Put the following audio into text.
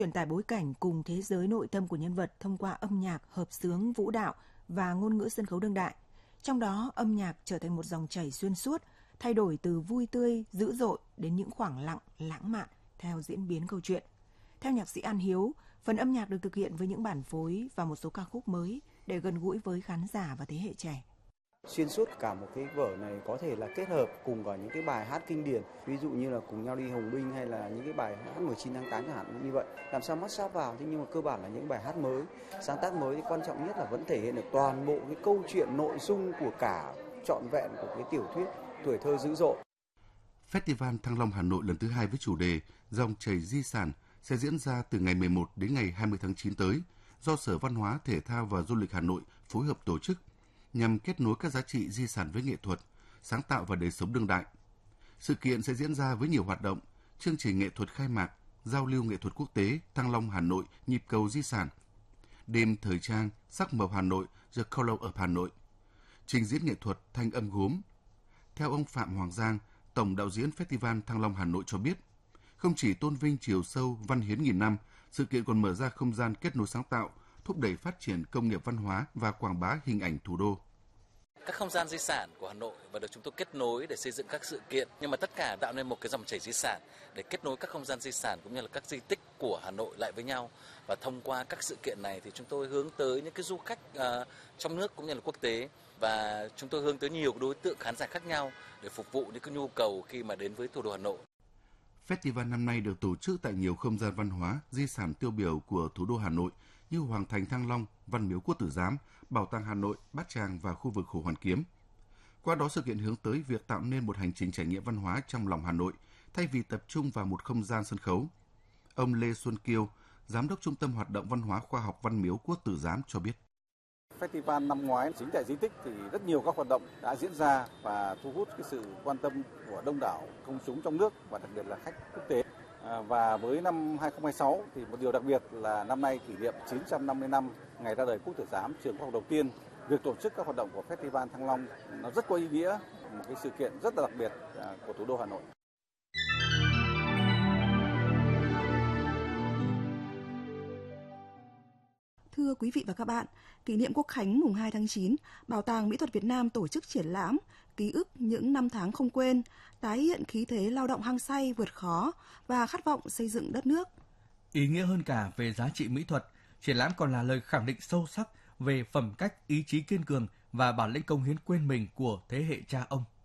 truyền tải bối cảnh cùng thế giới nội tâm của nhân vật thông qua âm nhạc, hợp xướng, vũ đạo và ngôn ngữ sân khấu đương đại. Trong đó, âm nhạc trở thành một dòng chảy xuyên suốt, thay đổi từ vui tươi, dữ dội đến những khoảng lặng, lãng mạn theo diễn biến câu chuyện. Theo nhạc sĩ An Hiếu, phần âm nhạc được thực hiện với những bản phối và một số ca khúc mới để gần gũi với khán giả và thế hệ trẻ. Xuyên suốt cả một cái vở này có thể là kết hợp cùng vào những cái bài hát kinh điển, ví dụ như là Cùng nhau đi Hồng Binh hay là những cái bài hát 19 tháng 8 chẳng hạn như vậy. Làm sao mắt sáp vào, thế nhưng mà cơ bản là những bài hát mới, sáng tác mới thì quan trọng nhất là vẫn thể hiện được toàn bộ cái câu chuyện nội dung của cả trọn vẹn của cái tiểu thuyết Tuổi thơ dữ dội. Festival Thăng Long Hà Nội lần thứ 2 với chủ đề Dòng chảy di sản sẽ diễn ra từ ngày 11 đến ngày 20 tháng 9 tới, do Sở Văn hóa, Thể thao và Du lịch Hà Nội phối hợp tổ chức, nhằm kết nối các giá trị di sản với nghệ thuật, sáng tạo và đời sống đương đại. Sự kiện sẽ diễn ra với nhiều hoạt động, chương trình nghệ thuật khai mạc, giao lưu nghệ thuật quốc tế Thăng Long Hà Nội nhịp cầu di sản, đêm thời trang sắc màu Hà Nội The Color of Hà Nội, trình diễn nghệ thuật thanh âm gốm. Theo ông Phạm Hoàng Giang, Tổng đạo diễn Festival Thăng Long Hà Nội cho biết, không chỉ tôn vinh chiều sâu văn hiến nghìn năm, sự kiện còn mở ra không gian kết nối sáng tạo, thúc đẩy phát triển công nghiệp văn hóa và quảng bá hình ảnh thủ đô. Các không gian di sản của Hà Nội và được chúng tôi kết nối để xây dựng các sự kiện, nhưng mà tất cả tạo nên một cái dòng chảy di sản để kết nối các không gian di sản cũng như là các di tích của Hà Nội lại với nhau. Và thông qua các sự kiện này thì chúng tôi hướng tới những cái du khách trong nước cũng như là quốc tế, và chúng tôi hướng tới nhiều đối tượng khán giả khác nhau để phục vụ những cái nhu cầu khi mà đến với thủ đô Hà Nội. Festival năm nay được tổ chức tại nhiều không gian văn hóa, di sản tiêu biểu của thủ đô Hà Nội như Hoàng thành Thăng Long, Văn miếu Quốc Tử Giám, Bảo tàng Hà Nội, Bát Tràng và khu vực Hồ Hoàn Kiếm. Qua đó, sự kiện hướng tới việc tạo nên một hành trình trải nghiệm văn hóa trong lòng Hà Nội, thay vì tập trung vào một không gian sân khấu. Ông Lê Xuân Kiêu, Giám đốc Trung tâm Hoạt động Văn hóa Khoa học Văn miếu Quốc Tử Giám cho biết. Festival năm ngoái chính tại di tích thì rất nhiều các hoạt động đã diễn ra và thu hút cái sự quan tâm của đông đảo công chúng trong nước và đặc biệt là khách quốc tế. Và với năm 2026 thì một điều đặc biệt là năm nay kỷ niệm 950 năm ngày ra đời Quốc Tử Giám, trường khoa học đầu tiên. Việc tổ chức các hoạt động của Festival Thăng Long nó rất có ý nghĩa, một cái sự kiện rất là đặc biệt của thủ đô Hà Nội. Thưa quý vị và các bạn, kỷ niệm Quốc khánh mùng 2 tháng 9, Bảo tàng Mỹ thuật Việt Nam tổ chức triển lãm Ký ức những năm tháng không quên, tái hiện khí thế lao động hăng say vượt khó và khát vọng xây dựng đất nước. Ý nghĩa hơn cả về giá trị mỹ thuật, triển lãm còn là lời khẳng định sâu sắc về phẩm cách, ý chí kiên cường và bản lĩnh cống hiến quên mình của thế hệ cha ông.